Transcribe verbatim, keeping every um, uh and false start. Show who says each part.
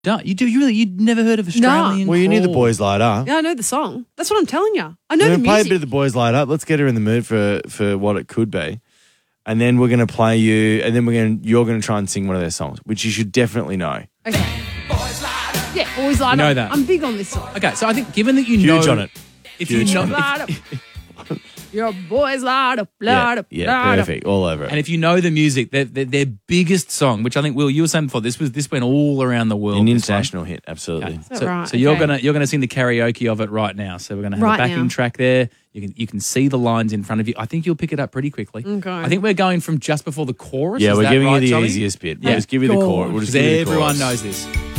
Speaker 1: Don't you do you really? You'd never heard of Australian?
Speaker 2: Well, you knew the
Speaker 1: Crawl?
Speaker 2: Boys Light Up.
Speaker 3: Yeah, I know the song. That's what I'm telling you. I know
Speaker 2: We're
Speaker 3: the
Speaker 2: going to play a
Speaker 3: music.
Speaker 2: bit of the Boys Light Up. Let's get her in the mood for for what it could be. And then we're going to play you, and then we're going you're going to try and sing one of their songs, which you should definitely know.
Speaker 3: Okay. Yeah, Boys Light Up.
Speaker 1: You know that.
Speaker 3: I'm big on this song.
Speaker 1: Okay, so I think given that you
Speaker 2: Huge
Speaker 1: know
Speaker 2: on it.
Speaker 1: if
Speaker 2: Huge
Speaker 1: you know,
Speaker 2: on it.
Speaker 3: Light up. Your boys light up, light
Speaker 2: Yeah,
Speaker 3: up,
Speaker 2: yeah,
Speaker 3: light up.
Speaker 2: perfect. All over it.
Speaker 1: and if you know the music, their, their, their biggest song, which I think Will, you were saying before, this was this went all around the world.
Speaker 2: An
Speaker 1: this one.
Speaker 2: international hit, absolutely.
Speaker 3: that
Speaker 1: So,
Speaker 3: right?
Speaker 1: so you're
Speaker 3: Okay.
Speaker 1: gonna you're gonna sing the karaoke of it right now. So we're gonna have
Speaker 3: Right
Speaker 1: a backing
Speaker 3: now.
Speaker 1: track there. You can you can see the lines in front of you. I think you'll pick it up pretty quickly.
Speaker 3: Okay.
Speaker 1: I think we're going from just before the chorus.
Speaker 2: Yeah,
Speaker 1: Is
Speaker 2: we're
Speaker 1: that
Speaker 2: giving
Speaker 1: right,
Speaker 2: you the
Speaker 1: Charlie?
Speaker 2: easiest bit.
Speaker 1: Yeah.
Speaker 2: We'll just give you the
Speaker 3: God.
Speaker 2: chorus. We'll just
Speaker 1: Because
Speaker 2: give you the
Speaker 1: everyone
Speaker 2: chorus.
Speaker 1: knows this.